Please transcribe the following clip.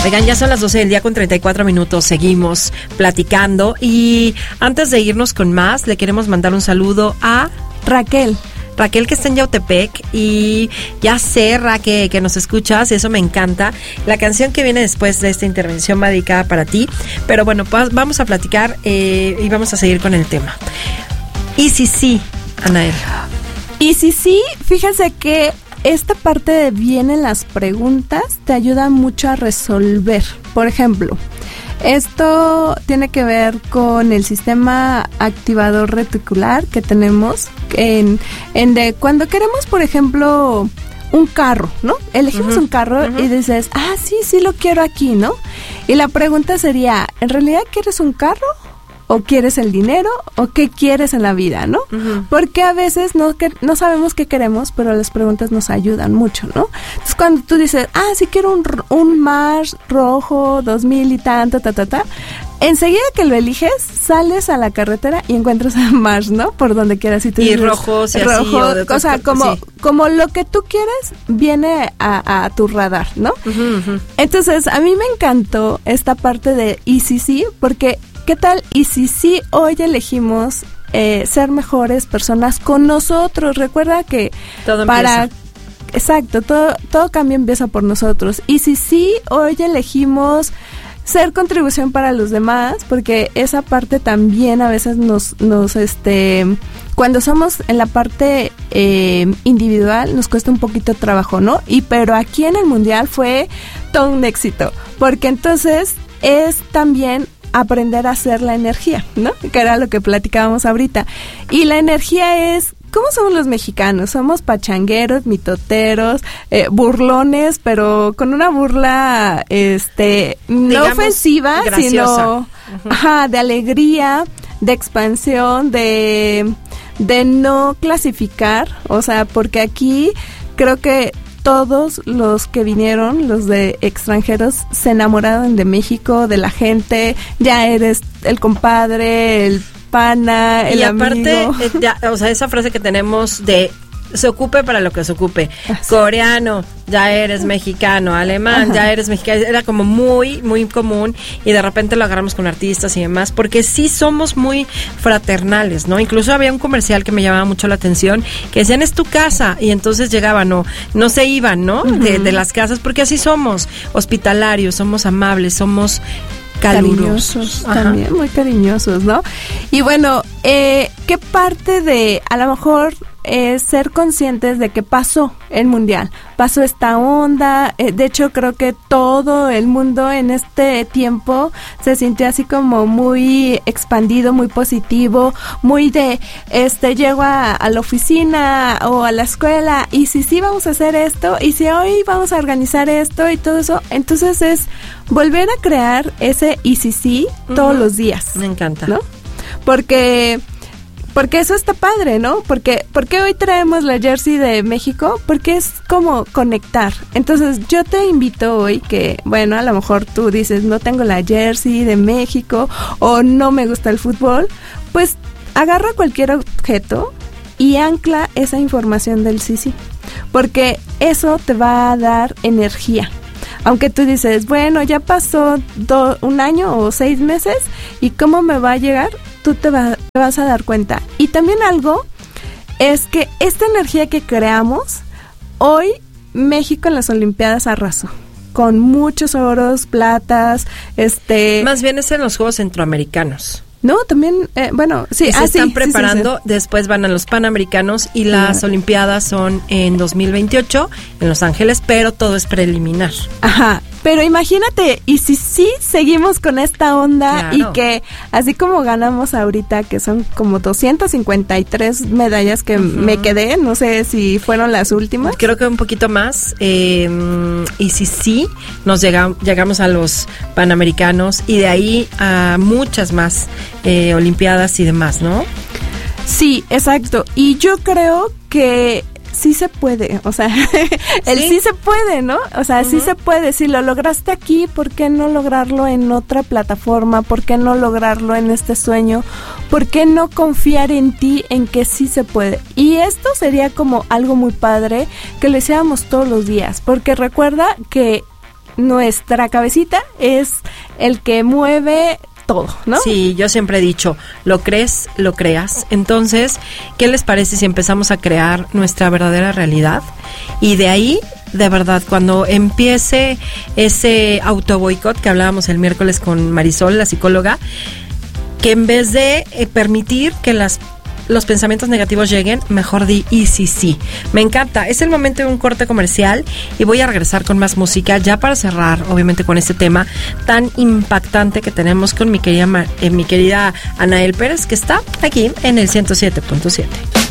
Oigan, ya son las 12 del día con 34 minutos, seguimos platicando y antes de irnos con más, le queremos mandar un saludo a Raquel, que está en Yautepec y ya sé, Raquel, que nos escuchas, eso me encanta. La canción que viene después de esta intervención va dedicada para ti, pero bueno, pues vamos a platicar y vamos a seguir con el tema. Y si sí, Anael. Y si sí, fíjense que esta parte de vienen las preguntas te ayuda mucho a resolver. Por ejemplo, esto tiene que ver con el sistema activador reticular que tenemos de cuando queremos, por ejemplo, un carro, ¿no? Elegimos un carro y dices, sí lo quiero aquí, ¿no? Y la pregunta sería, ¿en realidad quieres un carro? ¿O quieres el dinero? ¿O qué quieres en la vida, no? Porque a veces no sabemos qué queremos, pero las preguntas nos ayudan mucho, ¿no? Entonces, cuando tú dices, sí quiero un Mars rojo, 2000 y tanto, enseguida que lo eliges, sales a la carretera y encuentras a Mars, ¿no? Por donde quieras. Y dices, rojo, si rojo, así, o de o sea, como lo que tú quieres viene a tu radar, ¿no? Entonces, a mí me encantó esta parte de y sí, porque ¿qué tal? Y si sí hoy elegimos ser mejores personas con nosotros. Recuerda que todo empieza. Exacto, todo cambio empieza por nosotros. Y si sí hoy elegimos ser contribución para los demás, porque esa parte también a veces nos cuando somos en la parte individual nos cuesta un poquito de trabajo, ¿no? Pero aquí en el Mundial fue todo un éxito, porque entonces es también aprender a hacer la energía, ¿no? Que era lo que platicábamos ahorita. Y la energía es, ¿cómo somos los mexicanos? Somos pachangueros, mitoteros, burlones, pero con una burla, digamos, no ofensiva, graciosa, sino, de alegría, de expansión, de no clasificar, o sea, porque aquí creo que todos los que vinieron, los de extranjeros, se enamoraron de México, de la gente, ya eres el compadre, el pana, el amigo. Y aparte, o sea, esa frase que tenemos de se ocupe para lo que se ocupe. Coreano, ya eres mexicano. Alemán, ya eres mexicano. Era como muy, muy común y de repente lo agarramos con artistas y demás, porque sí somos muy fraternales, ¿no? Incluso había un comercial que me llamaba mucho la atención, que decían, es tu casa, y entonces llegaban, no se iban, ¿no? De las casas, porque así somos, hospitalarios, somos amables, somos cariñosos también, muy cariñosos, ¿no? Y bueno, ¿qué parte de, a lo mejor, ser conscientes de que pasó el Mundial? Pasó esta onda, de hecho creo que todo el mundo en este tiempo se sintió así como muy expandido, muy positivo, muy de, llego a la oficina o a la escuela, y si sí vamos a hacer esto, y si hoy vamos a organizar esto y todo eso, entonces es volver a crear ese y si sí todos los días. Me encanta. ¿No? Porque eso está padre, ¿no? Porque hoy traemos la jersey de México, porque es como conectar. Entonces yo te invito hoy que, bueno, a lo mejor tú dices, no tengo la jersey de México o no me gusta el fútbol, pues agarra cualquier objeto y ancla esa información del sí, porque eso te va a dar energía. Aunque tú dices, bueno, ya pasó un año o 6 meses, ¿y cómo me va a llegar? Tú te vas a dar cuenta. Y también algo es que esta energía que creamos, hoy México en las Olimpiadas arrasó, con muchos oros, platas, Más bien es en los Juegos Centroamericanos. No, también, bueno, sí. Y se están preparando, sí. Después van a los Panamericanos y las Olimpiadas son en 2028 en Los Ángeles, pero todo es preliminar. Ajá. Pero imagínate, y si sí seguimos con esta onda, claro, y que así como ganamos ahorita, que son como 253 medallas que me quedé, no sé si fueron las últimas. Creo que un poquito más, y si sí, nos llegamos a los Panamericanos y de ahí a muchas más Olimpiadas y demás, ¿no? Sí, exacto, y yo creo que sí se puede, o sea, sí se puede, ¿no? O sea, sí se puede. Si lo lograste aquí, ¿por qué no lograrlo en otra plataforma? ¿Por qué no lograrlo en este sueño? ¿Por qué no confiar en ti, en que sí se puede? Y esto sería como algo muy padre que lo hiciéramos todos los días, porque recuerda que nuestra cabecita es el que mueve todo, ¿no? Sí, yo siempre he dicho, lo crees, lo creas. Entonces, ¿qué les parece si empezamos a crear nuestra verdadera realidad? Y de ahí, de verdad, cuando empiece ese autoboicot que hablábamos el miércoles con Marisol, la psicóloga, que en vez de permitir que los pensamientos negativos lleguen, mejor di y sí. Me encanta. Es el momento de un corte comercial y voy a regresar con más música ya para cerrar, obviamente, con este tema tan impactante que tenemos con mi querida Anael Pérez, que está aquí en el 107.7.